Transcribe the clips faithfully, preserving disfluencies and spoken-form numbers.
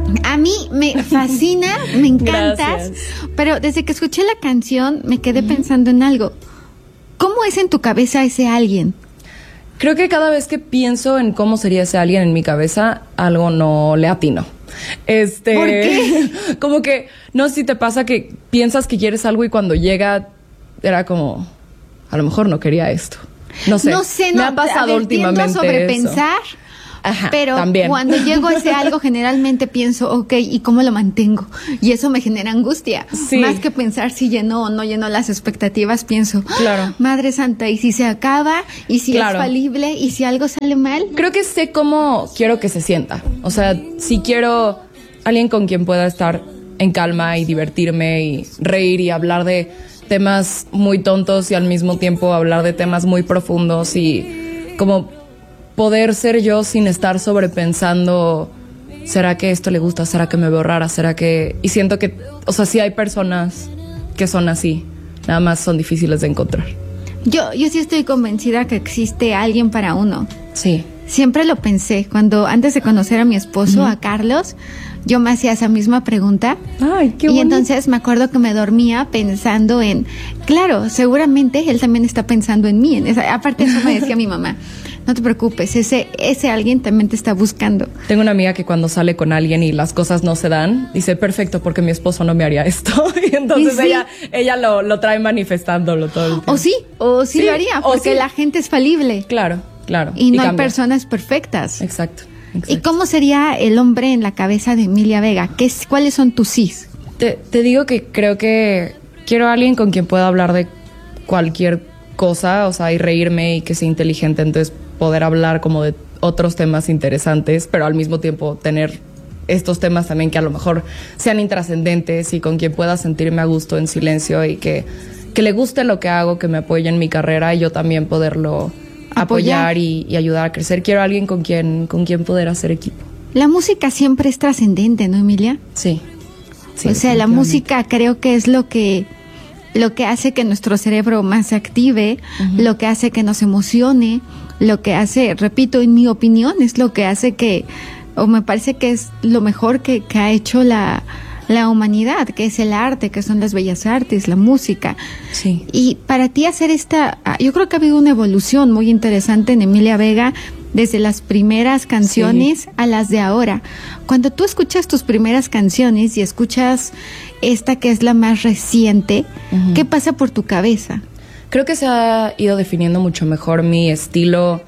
A mí me fascina, me encantas, Gracias. pero desde que escuché la canción me quedé uh-huh. pensando en algo. ¿Cómo es en tu cabeza ese alguien? Creo que cada vez que pienso en cómo sería ese alguien en mi cabeza, algo no le atino. Este, ¿Por qué? Como que, no sé si te pasa que piensas que quieres algo y cuando llega era como, a lo mejor no quería esto. No sé, no sé me no, ha pasado a ver, últimamente tiendo a sobrepensar. Eso. Ajá, pero también. Cuando llego a ese algo generalmente pienso, ok, ¿y cómo lo mantengo? Y eso me genera angustia. Sí. Más que pensar si llenó o no llenó las expectativas, pienso, claro. Madre Santa, ¿y si se acaba? ¿Y si claro. es falible? ¿Y si algo sale mal? Creo que sé cómo quiero que se sienta. O sea, si quiero alguien con quien pueda estar en calma y divertirme y reír y hablar de temas muy tontos y al mismo tiempo hablar de temas muy profundos y como poder ser yo sin estar sobrepensando, ¿será que esto le gusta? ¿Será que me veo rara? ¿Será que...? Y siento que, o sea, sí hay personas que son así, nada más son difíciles de encontrar. Yo, yo sí estoy convencida que existe alguien para uno. Sí. Siempre lo pensé. Cuando antes de conocer a mi esposo, uh-huh. a Carlos, yo me hacía esa misma pregunta. Ay, qué y bonito. entonces me acuerdo que me dormía pensando en, claro, seguramente él también está pensando en mí. En esa, aparte eso me decía mi mamá. No te preocupes, ese, ese alguien también te está buscando. Tengo una amiga que cuando sale con alguien y las cosas no se dan, dice, perfecto, porque mi esposo no me haría esto. Y entonces ¿Y sí? ella, ella lo, lo trae manifestándolo todo el tiempo. O sí, o sí, sí lo haría, porque sí. la gente es falible. Claro, claro. Y, y no cambia. hay personas perfectas. Exacto, exacto. ¿Y cómo sería el hombre en la cabeza de Emilia Vega? ¿Qué es, ¿Cuáles son tus sís? Te, te digo que creo que quiero a alguien con quien pueda hablar de cualquier cosa, o sea, y reírme y que sea inteligente, entonces poder hablar como de otros temas interesantes, pero al mismo tiempo tener estos temas también que a lo mejor sean intrascendentes y con quien pueda sentirme a gusto en silencio y que, que le guste lo que hago, que me apoye en mi carrera y yo también poderlo apoyar, apoyar y, y ayudar a crecer. Quiero a alguien con quien, con quien poder hacer equipo. La música siempre es trascendente, ¿no, Emilia? Sí. sí o sea, la música creo que es lo que... lo que hace que nuestro cerebro más se active, uh-huh. lo que hace que nos emocione, lo que hace, repito, en mi opinión, es lo que hace que, o me parece que es lo mejor que, que ha hecho la, la humanidad, que es el arte, que son las bellas artes, la música. Sí. Y para ti hacer esta, yo creo que ha habido una evolución muy interesante en Emilia Vega, desde las primeras canciones sí. a las de ahora. Cuando tú escuchas tus primeras canciones y escuchas esta que es la más reciente, uh-huh. ¿qué pasa por tu cabeza? Creo que se ha ido definiendo mucho mejor mi estilo,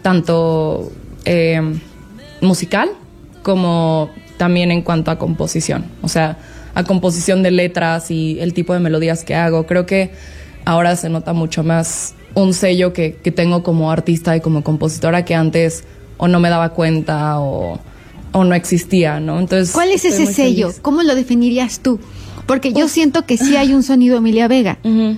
tanto eh, musical como también en cuanto a composición. O sea, a composición de letras y el tipo de melodías que hago. Creo que ahora se nota mucho más un sello que, que tengo como artista y como compositora que antes o no me daba cuenta o, o no existía, ¿no? Entonces, ¿cuál es ese sello? Feliz. ¿Cómo lo definirías tú? Porque yo Uf. siento que sí hay un sonido Emilia Vega. Uh-huh.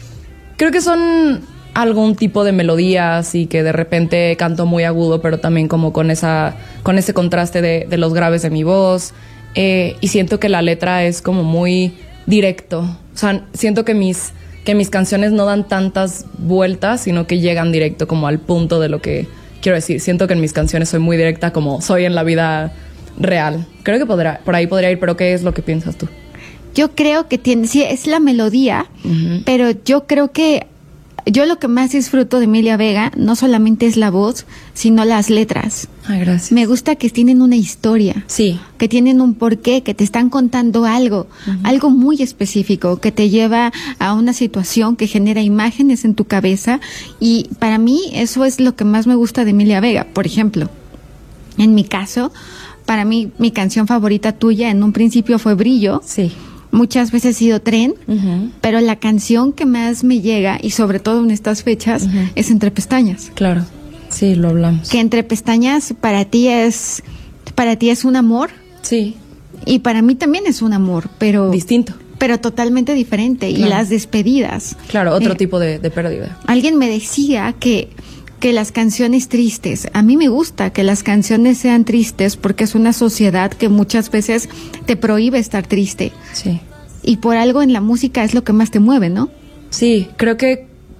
Creo que son algún tipo de melodías y que de repente canto muy agudo, pero también como con esa con ese contraste de, de los graves de mi voz. Eh, y siento que la letra es como muy directo. O sea, siento que mis, que mis canciones no dan tantas vueltas, sino que llegan directo como al punto de lo que quiero decir. Siento que en mis canciones soy muy directa como soy en la vida real. Creo que podrá, por ahí podría ir, pero ¿qué es lo que piensas tú? Yo creo que tiene, sí, es la melodía, uh-huh. pero yo creo que yo lo que más disfruto de Emilia Vega no solamente es la voz, sino las letras. Ay, gracias. Me gusta que tienen una historia. Sí. Que tienen un porqué, que te están contando algo, uh-huh. algo muy específico, que te lleva a una situación que genera imágenes en tu cabeza. Y para mí eso es lo que más me gusta de Emilia Vega. Por ejemplo, en mi caso, para mí mi canción favorita tuya en un principio fue Brillo. Sí. Muchas veces ha sido Tren, uh-huh. pero la canción que más me llega, y sobre todo en estas fechas, uh-huh. es Entre Pestañas. Claro, sí, lo hablamos. Que Entre Pestañas para ti es, para ti es un amor. Sí. Y para mí también es un amor, pero... distinto. Pero totalmente diferente. Claro. Y las despedidas. Claro, otro eh, tipo de, de pérdida. Alguien me decía que... que las canciones tristes, a mí me gusta que las canciones sean tristes porque es una sociedad que muchas veces te prohíbe estar triste. Sí. Y por algo en la música es lo que más te mueve, ¿no? Sí, creo que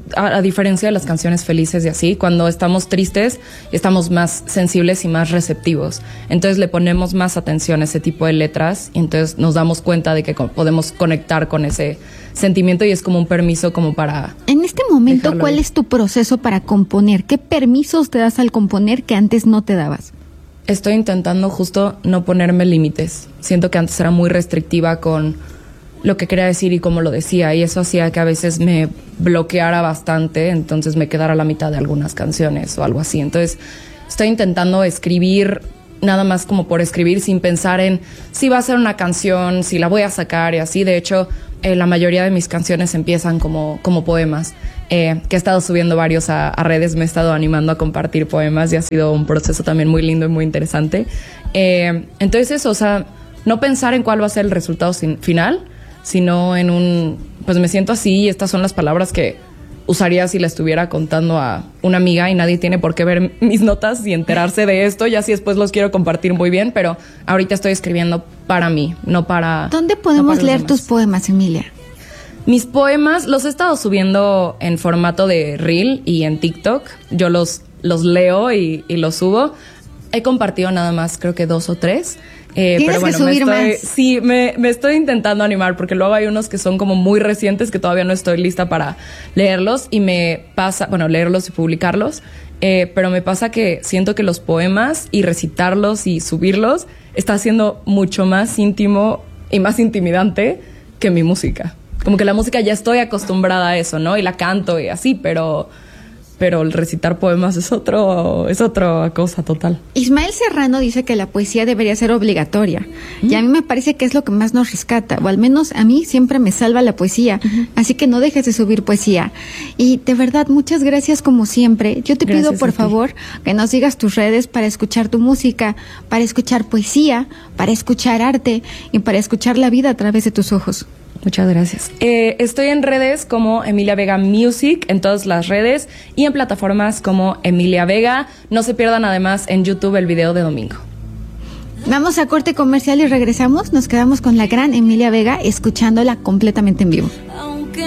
a, a diferencia de las canciones felices y así, cuando estamos tristes estamos más sensibles y más receptivos. Entonces le ponemos más atención a ese tipo de letras y entonces nos damos cuenta de que co- podemos conectar con ese sentimiento y es como un permiso como para... En este momento, dejarlo ¿cuál ir. es tu proceso para componer? ¿Qué permisos te das al componer que antes no te dabas? Estoy intentando justo no ponerme límites. Siento que antes era muy restrictiva con lo que quería decir y cómo lo decía, y eso hacía que a veces me bloqueara bastante, entonces me quedara a la mitad de algunas canciones o algo así. Entonces estoy intentando escribir nada más como por escribir, sin pensar en si va a ser una canción, si la voy a sacar y así. De hecho, eh, la mayoría de mis canciones empiezan como, como poemas, eh, que he estado subiendo varios a, a redes, me he estado animando a compartir poemas y ha sido un proceso también muy lindo y muy interesante. Eh, entonces eso, o sea, no pensar en cuál va a ser el resultado sin, final, sino en un, pues me siento así y estas son las palabras que usaría si le estuviera contando a una amiga y nadie tiene por qué ver mis notas y enterarse de esto, ya si después los quiero compartir muy bien, pero ahorita estoy escribiendo para mí, no para... ¿Dónde no podemos para los leer demás. tus poemas, Emilia? Mis poemas los he estado subiendo en formato de reel y en TikTok. Yo los, los leo y, y los subo. He compartido nada más, creo que dos o tres. Eh, Tienes pero bueno, que subir me estoy, más. Sí, me, me estoy intentando animar porque luego hay unos que son como muy recientes que todavía no estoy lista para leerlos y me pasa, bueno, leerlos y publicarlos. Eh, pero me pasa que siento que los poemas y recitarlos y subirlos está siendo mucho más íntimo y más intimidante que mi música. Como que la música ya estoy acostumbrada a eso, ¿no? Y la canto y así, pero, pero el recitar poemas es otro, es otra cosa total. Ismael Serrano dice que la poesía debería ser obligatoria. Uh-huh. Y a mí me parece que es lo que más nos rescata, o al menos a mí siempre me salva la poesía. Uh-huh. Así que no dejes de subir poesía. Y de verdad, muchas gracias como siempre. Yo te gracias pido, por favor, que nos digas tus redes para escuchar tu música, para escuchar poesía, para escuchar arte y para escuchar la vida a través de tus ojos. Muchas gracias. Eh, estoy en redes como Emilia Vega Music, en todas las redes, y en plataformas como Emilia Vega. No se pierdan además en YouTube el video de domingo. Vamos a corte comercial y regresamos. Nos quedamos con la gran Emilia Vega escuchándola completamente en vivo.